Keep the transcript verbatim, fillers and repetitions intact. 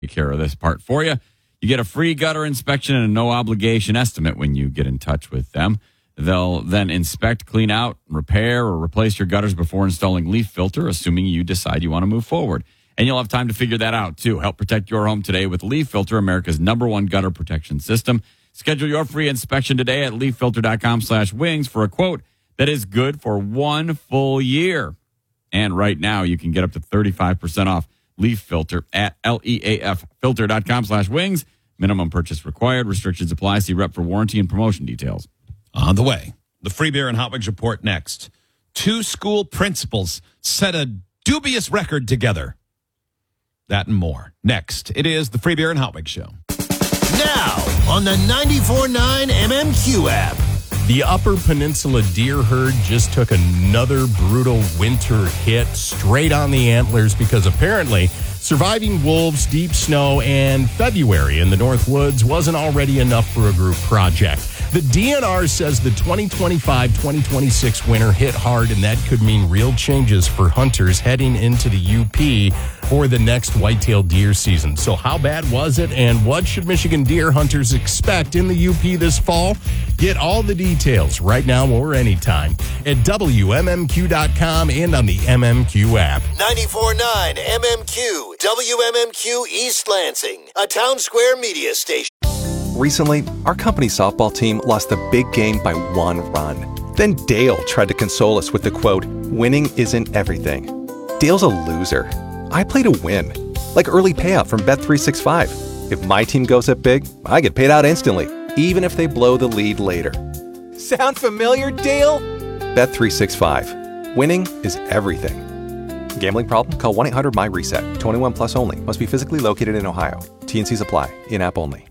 take care of this part for you. You get a free gutter inspection and a no-obligation estimate when you get in touch with them. They'll then inspect, clean out, repair, or replace your gutters before installing leaf filter, assuming you decide you want to move forward. And you'll have time to figure that out, too. Help protect your home today with Leaf Filter, America's number one gutter protection system. Schedule your free inspection today at leaffilter.com slash wings for a quote that is good for one full year. And right now, you can get up to thirty-five percent off Leaf Filter at leaffilter.com slash wings. Minimum purchase required. Restrictions apply. See rep for warranty and promotion details. On the way, the Free Beer and Hot Wings report next. Two school principals set a dubious record together. That and more. Next, it is the Free Beer and Hot Wings Show. Now, on the ninety-four point nine M M Q app. The Upper Peninsula deer herd just took another brutal winter hit straight on the antlers because apparently surviving wolves, deep snow, and February in the North Woods wasn't already enough for a group project. The D N R says the twenty twenty-five twenty twenty-six winter hit hard, and that could mean real changes for hunters heading into the U P for the next whitetail deer season. So how bad was it, and what should Michigan deer hunters expect in the U P this fall? Get all the details right now or anytime at W M M Q dot com and on the M M Q app. ninety-four point nine M M Q, W M M Q East Lansing, a Town Square media station. Recently, our company's softball team lost the big game by one run. Then Dale tried to console us with the quote, "Winning isn't everything." Dale's a loser. I play to win. Like early payout from Bet three sixty-five. If my team goes up big, I get paid out instantly, even if they blow the lead later. Sound familiar, Dale? Bet three sixty-five. Winning is everything. Gambling problem? Call one eight hundred M Y RESET. twenty-one plus only. Must be physically located in Ohio. T and C's apply. In-app only.